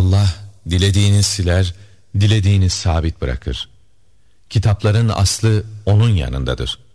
Allah dilediğini siler, dilediğini sabit bırakır. Kitapların aslı onun yanındadır.